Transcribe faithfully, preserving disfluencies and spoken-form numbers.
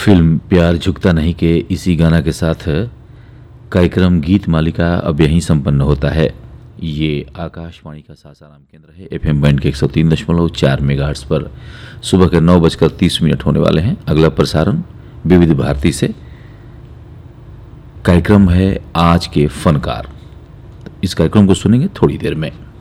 Film प्यार झुकता नहीं के इसी गाना के साथ कार्यक्रम गीत मालिका अब यहीं संपन्न होता है। ये आकाशवाणी का सासाराम केंद्र है। एफएम बैंड के एक सौ तीन दशमलव चार मेगाहर्ट्ज पर सुबह के नौ बजकर तीस मिनट होने वाले हैं। अगला प्रसारण विविध भारती से कार्यक्रम है आज के फनकार। इस कार्यक्रम को सुनेंगे थोड़ी देर में।